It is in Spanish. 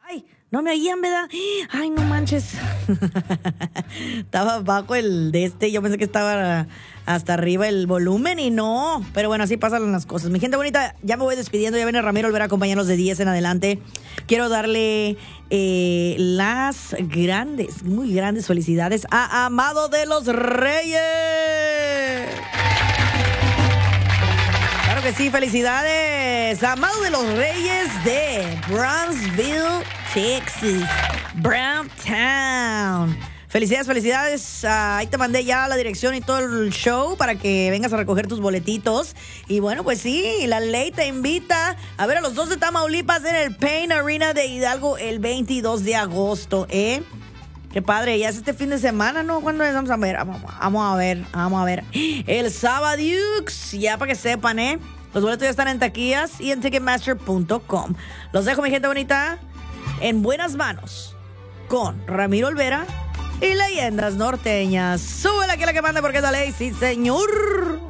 Ay, no me oían, ¿verdad? Ay, no manches. Estaba bajo yo pensé que estaba hasta arriba el volumen y no. Pero bueno, así pasan las cosas. Mi gente bonita, ya me voy despidiendo. Ya viene Ramiro Olvera a acompañarnos de 10 en adelante. Quiero darle las muy grandes felicidades a Amado de los Reyes. Claro que sí, felicidades. Amado de los Reyes de Brownsville, Texas. Browntown. Felicidades. Ahí te mandé ya la dirección y todo el show para que vengas a recoger tus boletitos. Y bueno, pues sí, la ley te invita a ver a los 2 de Tamaulipas en el Pain Arena de Hidalgo el 22 de agosto, ¿eh? Qué padre, ya es este fin de semana, ¿no? ¿Cuándo les vamos a ver? Vamos a ver. El sábado, ya para que sepan, ¿eh? Los boletos ya están en taquillas y en Ticketmaster.com. Los dejo, mi gente bonita, en buenas manos con Ramiro Olvera y Leyendas Norteñas. Súbela aquí la que manda porque es la ley, sí, señor.